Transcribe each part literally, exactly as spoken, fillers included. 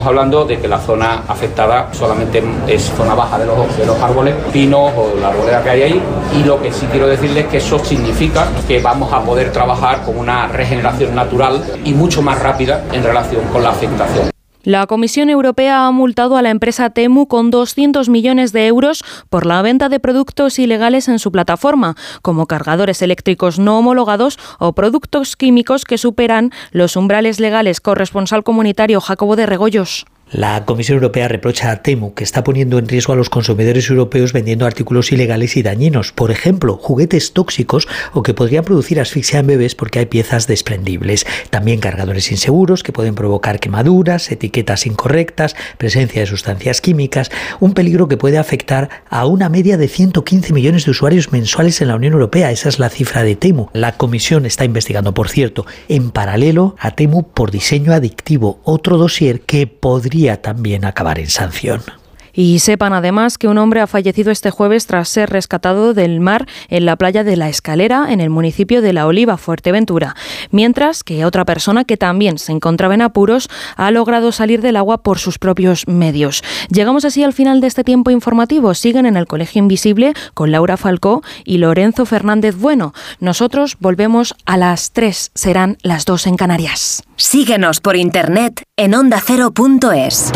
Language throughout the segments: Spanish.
Hablando de que la zona afectada solamente es zona baja de los, de los árboles, pinos o la arboleda que hay ahí, y lo que sí quiero decirles es que eso significa que vamos a poder trabajar con una regeneración natural y mucho más rápida en relación con la afectación. La Comisión Europea ha multado a la empresa Temu con doscientos millones de euros por la venta de productos ilegales en su plataforma, como cargadores eléctricos no homologados o productos químicos que superan los umbrales legales. Corresponsal comunitario Jacobo de Regoyos. La Comisión Europea reprocha a Temu que está poniendo en riesgo a los consumidores europeos vendiendo artículos ilegales y dañinos, por ejemplo, juguetes tóxicos o que podrían producir asfixia en bebés porque hay piezas desprendibles. También cargadores inseguros que pueden provocar quemaduras, etiquetas incorrectas, presencia de sustancias químicas, un peligro que puede afectar a una media de ciento quince millones de usuarios mensuales en la Unión Europea. Esa es la cifra de Temu. La Comisión está investigando, por cierto, en paralelo a Temu por diseño adictivo, otro dossier que podría también acabar en sanción. Y sepan además que un hombre ha fallecido este jueves tras ser rescatado del mar en la playa de La Escalera, en el municipio de La Oliva, Fuerteventura, mientras que otra persona que también se encontraba en apuros ha logrado salir del agua por sus propios medios. Llegamos así al final de este tiempo informativo. Siguen en el Colegio Invisible con Laura Falcó y Lorenzo Fernández Bueno. Nosotros volvemos a las tres, serán las dos en Canarias. Síguenos por internet en onda cero punto es.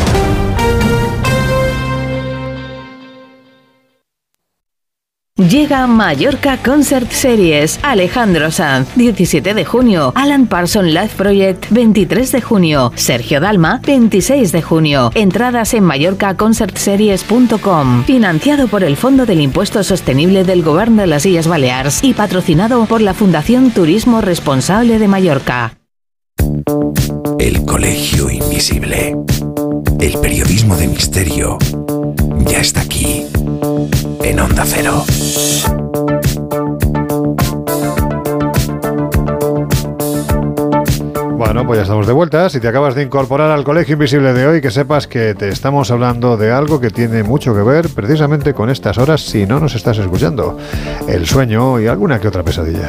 Llega Mallorca Concert Series. Alejandro Sanz, diecisiete de junio. Alan Parsons Live Project, veintitrés de junio. Sergio Dalma, veintiséis de junio. Entradas en mallorca concert series punto com. Financiado por el Fondo del Impuesto Sostenible del Govern de las Illes Balears y patrocinado por la Fundación Turismo Responsable de Mallorca. El Colegio Invisible. El periodismo de misterio ya está aquí, en Onda Cero. Bueno, pues ya estamos de vuelta. Si te acabas de incorporar al Colegio Invisible de hoy, que sepas que te estamos hablando de algo que tiene mucho que ver precisamente con estas horas, si no nos estás escuchando. El sueño y alguna que otra pesadilla.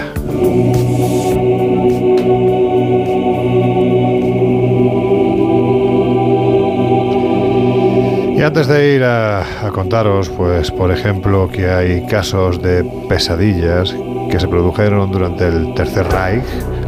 Y antes de ir a, a contaros, pues por ejemplo, que hay casos de pesadillas que se produjeron durante el Tercer Reich,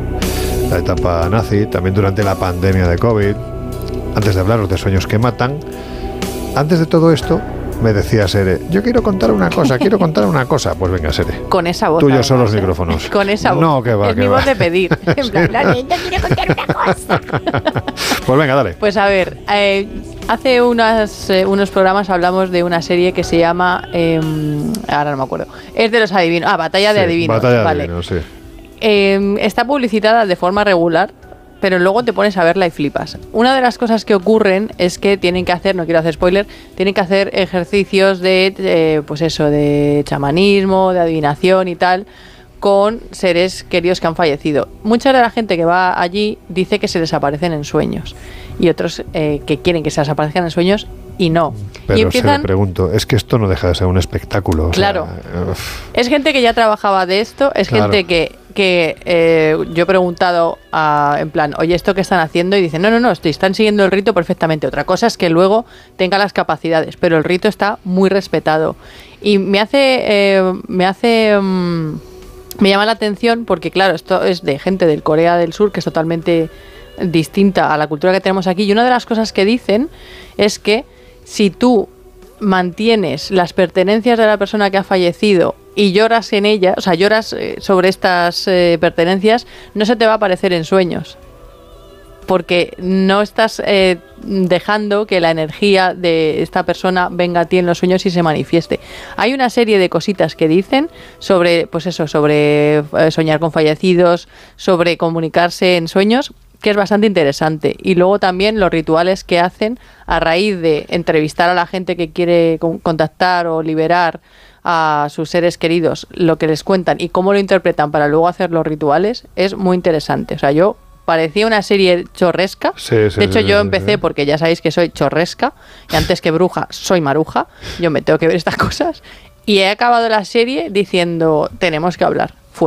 la etapa nazi, también durante la pandemia de COVID, antes de hablaros de sueños que matan, antes de todo esto, me decía Sere, yo quiero contar una cosa, quiero contar una cosa. Pues venga, Sere. Con esa voz. Tuyos son los micrófonos. Con esa voz. No, que va, es que mi va. voz de pedir. En plan, la niña quiere contar una cosa. Pues venga, dale. Pues a ver, eh, hace unas, eh, unos programas hablamos de una serie que se llama, eh, ahora no me acuerdo, es de los adivinos. Ah, Batalla de Sí, Adivinos. Batalla de vale. Adivinos, sí. Eh, está publicitada de forma regular, pero luego te pones a verla y flipas. Una de las cosas que ocurren es que tienen que hacer, no quiero hacer spoiler, tienen que hacer ejercicios de, eh, pues eso, de chamanismo, de adivinación y tal, con seres queridos que han fallecido. Mucha de la gente que va allí dice que se les aparecen en sueños, y otros eh, que quieren que se les aparezcan en sueños y no. Pero y empiezan... se le pregunto, es que esto no deja de ser un espectáculo. O claro. sea, es gente que ya trabajaba de esto, es Claro. gente que, que eh, yo he preguntado a, en plan, oye, ¿esto qué están haciendo? Y dicen, no, no, no, estoy, están siguiendo el rito perfectamente. Otra cosa es que luego tenga las capacidades, pero el rito está muy respetado. Y me hace... Eh, me hace... Um, me llama la atención porque, claro, esto es de gente del Corea del Sur, que es totalmente distinta a la cultura que tenemos aquí. Y una de las cosas que dicen es que si tú mantienes las pertenencias de la persona que ha fallecido y lloras en ella, o sea, lloras eh, sobre estas eh, pertenencias, no se te va a aparecer en sueños. Porque no estás eh, dejando que la energía de esta persona venga a ti en los sueños y se manifieste. Hay una serie de cositas que dicen sobre, pues eso, sobre eh, soñar con fallecidos, sobre comunicarse en sueños, que es bastante interesante. Y luego también los rituales que hacen a raíz de entrevistar a la gente que quiere con- contactar o liberar a sus seres queridos, lo que les cuentan y cómo lo interpretan para luego hacer los rituales, es muy interesante. O sea, yo parecía una serie chorresca. Sí, sí, de hecho, sí, yo sí, empecé sí. porque ya sabéis que soy chorresca y antes que bruja soy maruja. Yo me tengo que ver estas cosas. Y he acabado la serie diciendo, tenemos que hablar fuerte.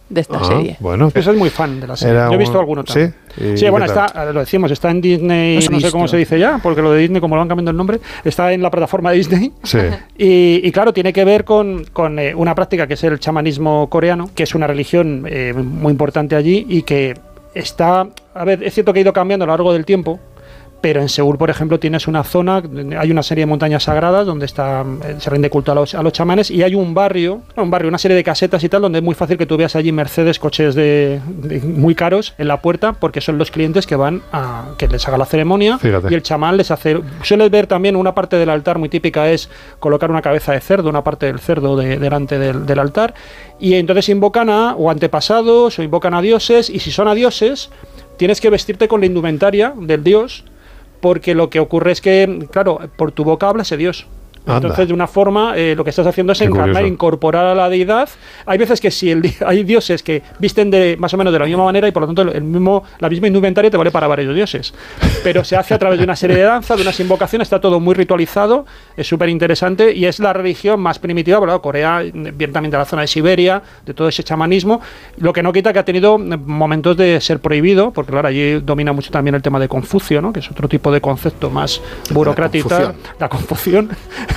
de esta ah, serie. Bueno, yo soy muy fan de la serie. Yo he visto alguno también. Sí, sí bueno, está, lo decimos, está en Disney, no, no sé cómo se dice ya, porque lo de Disney, como lo van cambiando el nombre, está en la plataforma de Disney. Sí. Y, y claro, tiene que ver con, con eh, una práctica que es el chamanismo coreano, que es una religión eh, muy importante allí y que está, a ver, es cierto que ha ido cambiando a lo largo del tiempo, pero en Seúl, por ejemplo, tienes una zona, hay una serie de montañas sagradas donde está, se rinde culto a los, a los chamanes, y hay un barrio, un barrio, una serie de casetas y tal, donde es muy fácil que tú veas allí Mercedes, coches de, de muy caros en la puerta, porque son los clientes que van a que les haga la ceremonia. Fíjate. Y el chamán les hace. Sueles ver también una parte del altar muy típica es colocar una cabeza de cerdo, una parte del cerdo de, delante del, del altar, y entonces invocan a o antepasados o invocan a dioses, y si son a dioses, tienes que vestirte con la indumentaria del dios. Porque lo que ocurre es que, claro, por tu boca habla ese Dios. Entonces, Anda. de una forma, eh, lo que estás haciendo es Qué encarnar, curioso. incorporar a la deidad. Hay veces que si el, hay dioses que visten de más o menos de la misma manera y por lo tanto el mismo, la misma indumentaria te vale para varios dioses. Pero se hace a través de una serie de danzas, de unas invocaciones, está todo muy ritualizado, es súper interesante y es la religión más primitiva. Bueno, Corea viene también de la zona de Siberia, de todo ese chamanismo, lo que no quita que ha tenido momentos de ser prohibido, porque claro, allí domina mucho también el tema de Confucio, ¿no? Que es otro tipo de concepto más burocrático. La confusión.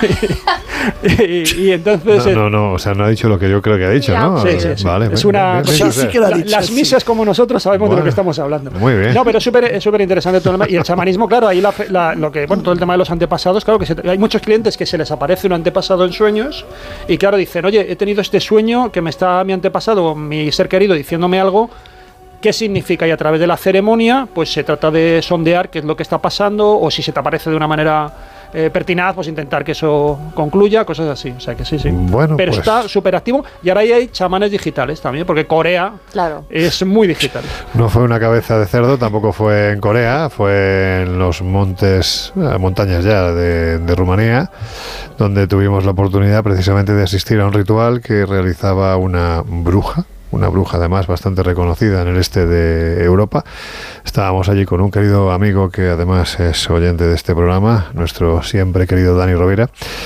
y, y entonces no, no, no, o sea, no ha dicho lo que yo creo que ha dicho, ¿no? Sí, sí, sí. Vale, es una, bien, bien, bien, sí, sí que lo ha dicho, las sí. misas como nosotros sabemos bueno, de lo que estamos hablando. Muy bien. No, pero es súper es súper interesante todo el tema. Y el chamanismo, claro, ahí la, la, lo que, bueno, todo el tema de los antepasados, claro que se, hay muchos clientes que se les aparece un antepasado en sueños y claro, dicen, oye, he tenido este sueño que me está mi antepasado, mi ser querido, diciéndome algo. ¿Qué significa? Y a través de la ceremonia, pues se trata de sondear qué es lo que está pasando, o si se te aparece de una manera eh, pertinaz, pues intentar que eso concluya, cosas así. O sea que sí, sí. Bueno, pero pues está súper activo. Y ahora ahí hay chamanes digitales también, porque Corea claro. es muy digital. No fue una cabeza de cerdo, tampoco fue en Corea, fue en los montes, montañas ya de, de Rumanía, donde tuvimos la oportunidad precisamente de asistir a un ritual que realizaba una bruja. Una bruja además bastante reconocida en el este de Europa. Estábamos allí con un querido amigo que además es oyente de este programa, nuestro siempre querido Dani Rovira.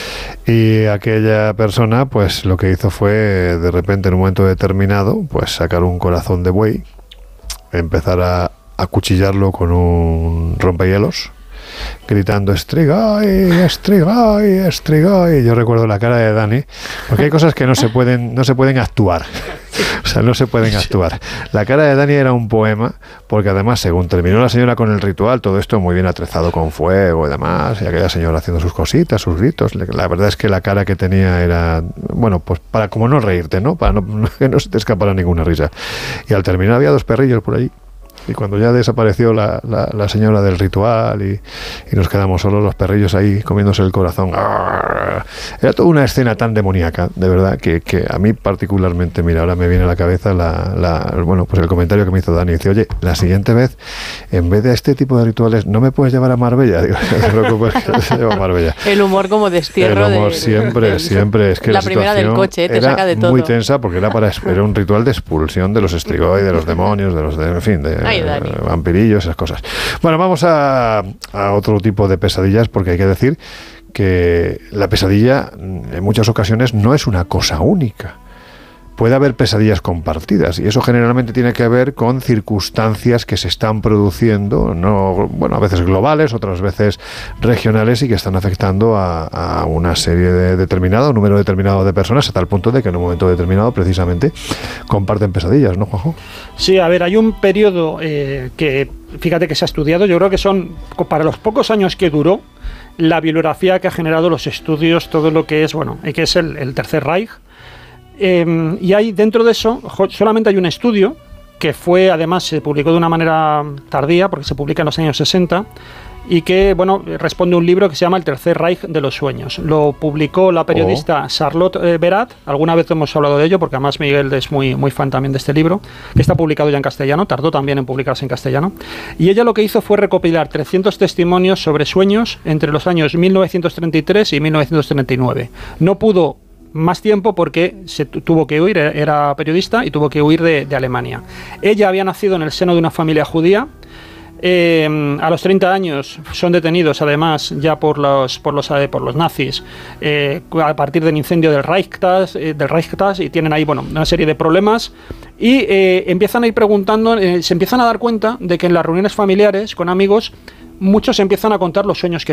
Y aquella persona pues lo que hizo fue de repente en un momento determinado pues sacar un corazón de buey, empezar a acuchillarlo con un rompehielos, gritando Strigoi, Strigoi, Strigoi. Yo recuerdo la cara de Dani, porque hay cosas que no se pueden, no se pueden actuar. O sea, no se pueden actuar. La cara de Dani era un poema, porque además, según terminó la señora con el ritual, todo esto muy bien atrezado con fuego y demás, y aquella señora haciendo sus cositas, sus ritos, la verdad es que la cara que tenía era, bueno, pues para como no reírte, ¿no? Para no, que no se te escapara ninguna risa. Y al terminar había dos perrillos por allí. Y cuando ya desapareció la, la, la señora del ritual y, y nos quedamos solos, los perrillos ahí comiéndose el corazón. Era toda una escena tan demoníaca, de verdad, que, que a mí particularmente, mira, ahora me viene a la cabeza la, la, bueno, pues el comentario que me hizo Dani. Dice, oye, la siguiente vez, en vez de este tipo de rituales, ¿no me puedes llevar a Marbella? Digo, no te preocupes, que se lleva a Marbella. El humor como destierro. El humor de, siempre, de, siempre. Es que la, la primera del coche, te era saca de todo. Muy tensa porque era, para, era un ritual de expulsión de los Strigoi, de los demonios, de los, de, en fin, de... Ay, Dani. Vampirillos, esas cosas. Bueno, vamos a, a otro tipo de pesadillas, porque hay que decir que la pesadilla en muchas ocasiones no es una cosa única. Puede haber pesadillas compartidas y eso generalmente tiene que ver con circunstancias que se están produciendo, no, bueno, a veces globales, otras veces regionales y que están afectando a, a una serie de determinado, un número determinado de personas, a tal punto de que en un momento determinado precisamente comparten pesadillas, ¿no, Juanjo? Sí, a ver, hay un periodo eh, que, fíjate que se ha estudiado, yo creo que son, para los pocos años que duró, la bibliografía que ha generado los estudios, todo lo que es, bueno, que es el, el Tercer Reich. Eh, y hay dentro de eso solamente hay un estudio que fue, además se publicó de una manera tardía porque se publica en los años sesenta y que, bueno, responde a un libro que se llama El Tercer Reich de los Sueños. Lo publicó la periodista oh. Charlotte eh, Berat. Alguna vez hemos hablado de ello porque además Miguel es muy, muy fan también de este libro, que está publicado ya en castellano, tardó también en publicarse en castellano. Y ella lo que hizo fue recopilar trescientos testimonios sobre sueños entre los años mil novecientos treinta y tres y mil novecientos treinta y nueve. No pudo más tiempo porque se tuvo que huir, era periodista y tuvo que huir de, de Alemania. Ella había nacido en el seno de una familia judía, Eh, a los treinta años son detenidos además ya por los por los por los nazis eh, a partir del incendio del Reichstag, eh, del Reichstag y tienen ahí bueno una serie de problemas y eh, empiezan a ir preguntando, eh, se empiezan a dar cuenta de que en las reuniones familiares con amigos muchos empiezan a contar los sueños que